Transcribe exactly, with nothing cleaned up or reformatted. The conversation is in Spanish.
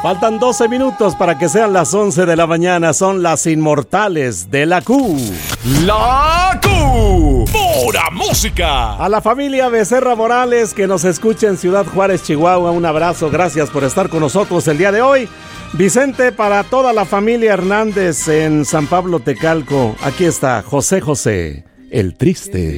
Faltan doce minutos para que sean las once de la mañana. Son las inmortales de la Q. La Q. Pura música. A la familia Becerra Morales que nos escucha en Ciudad Juárez, Chihuahua, un abrazo. Gracias por estar con nosotros el día de hoy. Vicente, para toda la familia Hernández en San Pablo Tecalco. Aquí está José José, el triste.